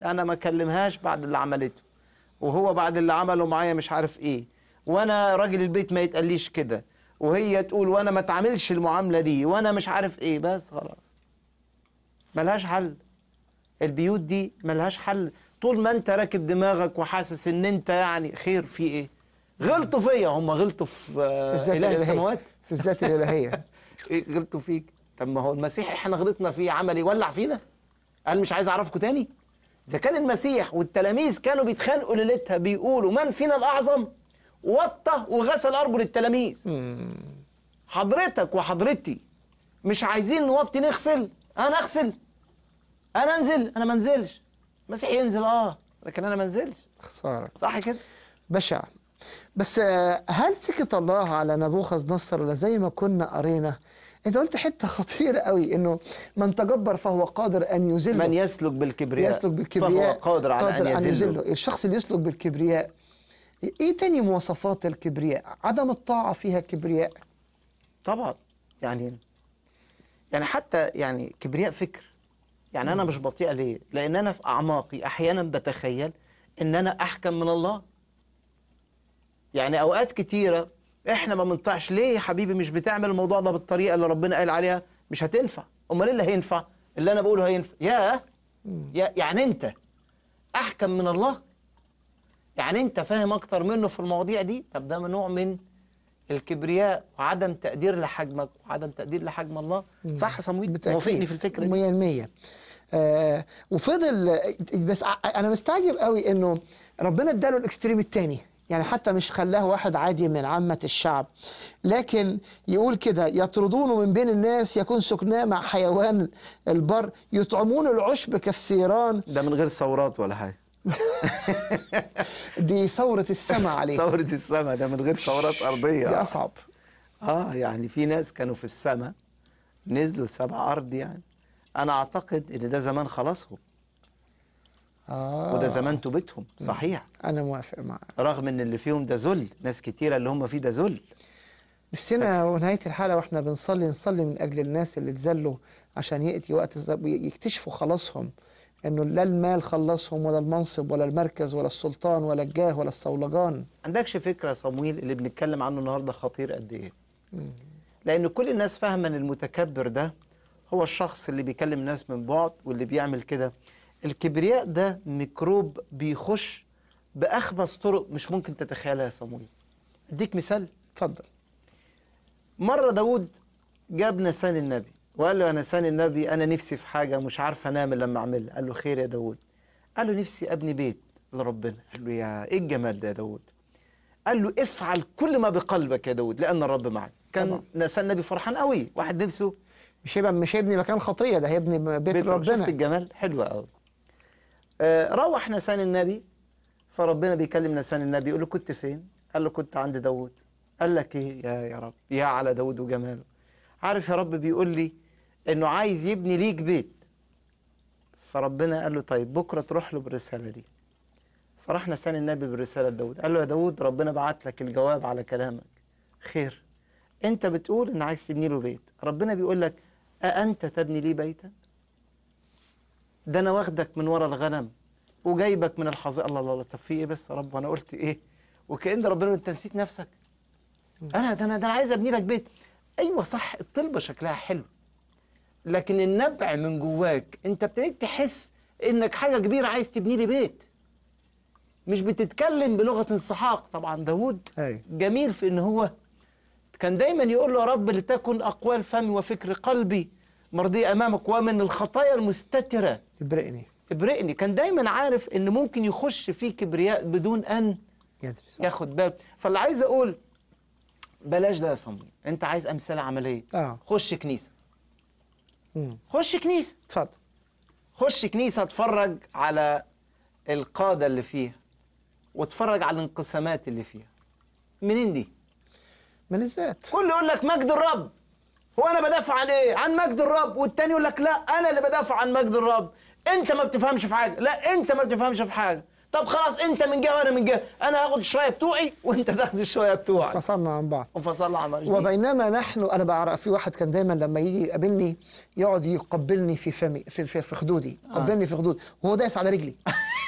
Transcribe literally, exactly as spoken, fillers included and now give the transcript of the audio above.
انا ما اكلمهاش بعد اللي عملته، وهو بعد اللي عمله معايا مش عارف ايه، وانا راجل البيت ما يتقاليش كده، وهي تقول وانا ما اتعاملش المعامله دي، وانا مش عارف ايه. بس خلاص ملهاش حل. البيوت دي ملهاش حل طول ما انت راكب دماغك وحاسس ان انت يعني خير في ايه. غلطوا فيا، هم غلطوا في آه اله السماوات، في الذات الالهيه. ايه غلطوا فيك؟ طب ما هو المسيح احنا غلطنا فيه، عمل ايه؟ ولع فينا، قال مش عايز اعرفكم تاني. اذا كان المسيح والتلاميذ كانوا بيتخانقوا ليلتها بيقولوا من فينا الاعظم، وطى وغسل ارجل التلاميذ. حضرتك وحضرتي مش عايزين نوطي نغسل؟ انا اغسل، انا انزل، انا ما انزلش. المسيح ينزل اه لكن انا ما انزلش. خساره، صح كده؟ بشع. بس هل سكت الله على نبوخذ نصر ولا زي ما كنا قرينا؟ انت قلت حته خطيره قوي، انه من تجبر فهو قادر ان يذله. من يسلك بالكبرياء يسلك بالكبرياء فهو قادر على قادر ان يذله. الشخص اللي يسلك بالكبرياء، ايه تاني مواصفات الكبرياء؟ عدم الطاعه فيها كبرياء طبعا. يعني يعني حتى يعني كبرياء فكر. يعني انا مش بطيء ليه؟ لان انا في اعماقي احيانا بتخيل ان انا احكم من الله. يعني اوقات كتيره احنا ما بنطيعش. ليه يا حبيبي مش بتعمل الموضوع ده بالطريقه اللي ربنا قال عليها؟ مش هتنفع. امال ايه اللي هينفع؟ اللي انا بقوله هينفع. يا يا يعني انت احكم من الله؟ يعني انت فاهم اكتر منه في المواضيع دي؟ طب ده نوع من الكبرياء وعدم تقدير لحجمك وعدم تقدير لحجم الله. صح يا صمويل؟ موافقني في الفكره دي؟ مية بالمية. آه وفضل. بس انا مستعجب قوي انه ربنا اداله الاكستريم الثاني، يعني حتى مش خلاه واحد عادي من عامة الشعب، لكن يقول كده: يطردونه من بين الناس، يكون سكناه مع حيوان البر، يطعمون العشب كالثيران. ده من غير ثورات ولا حاجه. دي ثورة السماء عليه. ثورة السماء، ده من غير ثورات أرضية. دي أصعب. آه يعني في ناس كانوا في السماء نزلوا لسبع أرض. يعني أنا أعتقد إن ده زمان خلاصهم. آه. وده زمان توبتهم. صحيح، أنا موافق معك، رغم إن اللي فيهم ده ذل. ناس كتيرة اللي هم فيه ده ذل. نفسنا ونهاية الحلقة وإحنا بنصلي نصلي من أجل الناس اللي اتذلوا، عشان يأتي وقت يكتشفوا خلاصهم، إنه لا المال خلصهم ولا المنصب ولا المركز ولا السلطان ولا الجاه ولا الصولجان. عندكش فكرة يا صمويل اللي بنتكلم عنه النهاردة خطير قد إيه؟ لأن كل الناس فاهمة إن المتكبر ده هو الشخص اللي بيكلم ناس من بعد واللي بيعمل كده. الكبرياء ده ميكروب بيخش بأخبث طرق مش ممكن تتخيلها يا صمويل. أديك مثال. اتفضل. مرة داود جاب نسان النبي وقال له: يا نسان النبي، أنا نفسي في حاجة مش عارف أنام لما أعملها. قال له: خير يا داود. قال له: نفسي أبني بيت لربنا. قال له: يا إيه الجمال ده يا داود؟ قال له: افعل كل ما بقلبك يا داود لأن الرب معك. كان طبعا نسان النبي فرحان قوي. واحد نفسه مش هيبقى مش هيبني مكان خطية، ده هيبني بيت, بيت ربنا. شفت الجمال؟ حلوة قوي. آه روح نسان النبي، فربنا بيكلم نسان النبي يقول له: كنت فين؟ قال له: كنت عند داود. قال لك ايه؟ يا يا رب، يا على داود وجماله. عارف يا رب بيقول لي انه عايز يبني ليك بيت. فربنا قال له: طيب بكره تروح له بالرساله دي. فراح نسان النبي بالرساله لداود. قال له: يا داود، ربنا بعت لك الجواب على كلامك. خير، انت بتقول ان عايز تبني له بيت، ربنا بيقول لك: أأنت تبني لي بيتا؟ ده انا واخدك من ورا الغنم وجايبك من الحظيره. الله الله الله، طب في ايه بس يا رب وانا قلت ايه؟ وكأن ربنا انت نسيت نفسك. انا ده انا ده انا عايز ابني لك بيت. ايوه صح، الطلبه شكلها حلو، لكن النبع من جواك انت ابتديت تحس انك حاجه كبيره عايز تبني لي بيت. مش بتتكلم بلغه انسحاق. طبعا داود جميل في ان هو كان دايما يقول له: يا رب لتكن اقوال فمي وفكر قلبي مرضي امامك ومن الخطايا المستتره ابرئني ابرئني. كان دايما عارف ان ممكن يخش فيه كبرياء بدون ان يدري. ياخد باله. فاللي عايز اقول بلاش ده يا صمويل. انت عايز امثله عمليه؟ اه خش كنيسه. مم. خش كنيسه. اتفضل. خش كنيسه، اتفرج على القاده اللي فيها واتفرج على الانقسامات اللي فيها. منين دي؟ من الذات. كل يقول لك مجد الرب. هو انا بدافع عن ايه؟ عن مجد الرب. والتاني يقول لك لا، انا اللي بدافع عن مجد الرب. انت ما بتفهمش في حاجه. لا، انت ما بتفهمش في حاجه. طب خلاص انت من جهه وانا من جهه، انا هاخد الشويه بتوعي وانت تاخد الشويه بتوعك، فصلنا عن بعض. وفصلنا عن بعض. وبينما نحن، انا بعرف في واحد كان دايما لما يجي يقابلني يقعد يقبلني في فمي، في في, في خدودي، قبلني في خدودي وهو دايس على رجلي.